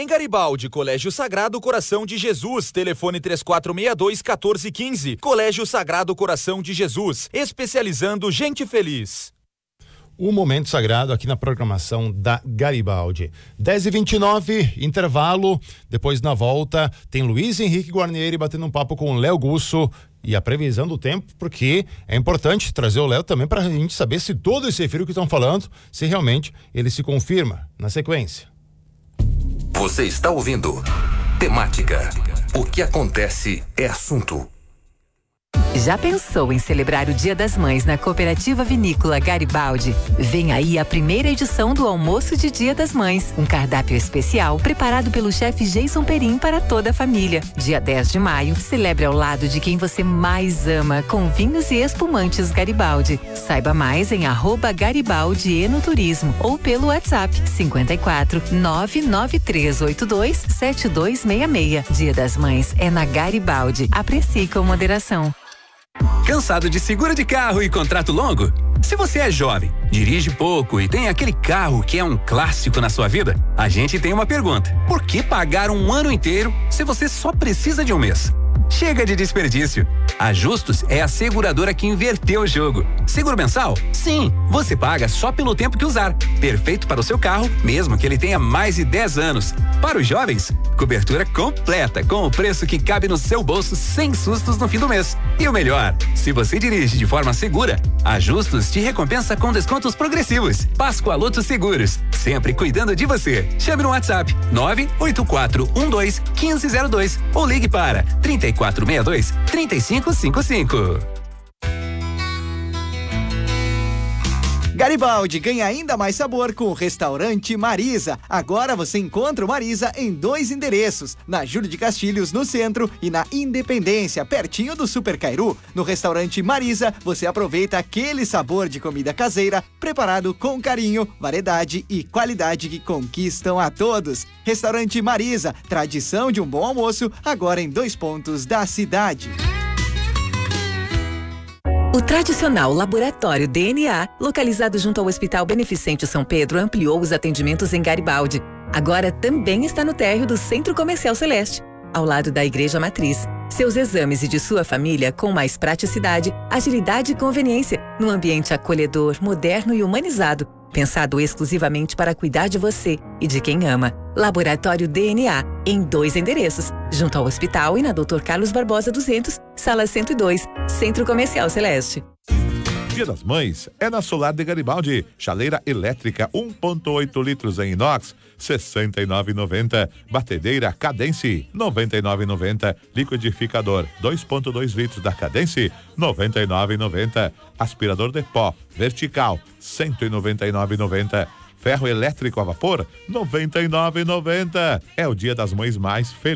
Em Garibaldi, Colégio Sagrado Coração de Jesus, telefone 3462-1415. Colégio Sagrado Coração de Jesus, especializando gente feliz. O Momento Sagrado aqui na programação da Garibaldi. 10h29, intervalo. Depois, na volta, tem Luiz Henrique Guarnieri batendo um papo com o Léo Gusso e a previsão do tempo, porque é importante trazer o Léo também para a gente saber se todo esse frio que estão falando, se realmente ele se confirma na sequência. Você está ouvindo Temática. O que acontece é assunto. Já pensou em celebrar o Dia das Mães na Cooperativa Vinícola Garibaldi? Vem aí a primeira edição do Almoço de Dia das Mães, um cardápio especial preparado pelo chefe Jason Perim para toda a família. Dia 10 de maio, celebre ao lado de quem você mais ama com vinhos e espumantes Garibaldi. Saiba mais em @Garibaldi Enoturismo ou pelo WhatsApp 54 99382 7266. Dia das Mães é na Garibaldi. Aprecie com moderação. Cansado de seguro de carro e contrato longo? Se você é jovem, dirige pouco e tem aquele carro que é um clássico na sua vida, a gente tem uma pergunta. Por que pagar um ano inteiro se você só precisa de um mês? Chega de desperdício. A Justus é a seguradora que inverteu o jogo. Seguro mensal? Sim, você paga só pelo tempo que usar. Perfeito para o seu carro, mesmo que ele tenha mais de 10 anos. Para os jovens, cobertura completa, com o preço que cabe no seu bolso sem sustos no fim do mês. E o melhor, se você dirige de forma segura, a Justus te recompensa com descontos progressivos. Pascoaloto Seguros, sempre cuidando de você. Chame no WhatsApp 98412-1502 ou ligue para 3462-3555. Garibaldi ganha ainda mais sabor com o restaurante Marisa. Agora você encontra o Marisa em 2 endereços, na Júlio de Castilhos, no centro, e na Independência, pertinho do Super Cairu. No restaurante Marisa, você aproveita aquele sabor de comida caseira, preparado com carinho, variedade e qualidade que conquistam a todos. Restaurante Marisa, tradição de um bom almoço, agora em 2 pontos da cidade. O tradicional Laboratório DNA, localizado junto ao Hospital Beneficente São Pedro, ampliou os atendimentos em Garibaldi. Agora também está no térreo do Centro Comercial Celeste, ao lado da Igreja Matriz. Seus exames e de sua família com mais praticidade, agilidade e conveniência, num ambiente acolhedor, moderno e humanizado, pensado exclusivamente para cuidar de você e de quem ama. Laboratório DNA, em 2 endereços, junto ao hospital e na Dr. Carlos Barbosa 200, sala 102, Centro Comercial Celeste. Dia das Mães é na Solar de Garibaldi. Chaleira elétrica 1.8 litros em inox, R$ 69,90. Batedeira Cadence, R$ 99,90. Liquidificador 2.2 litros da Cadence, R$ 99,90. Aspirador de pó vertical, R$ 199,90. Ferro elétrico a vapor, R$ 99,90. É o Dia das Mães mais feliz.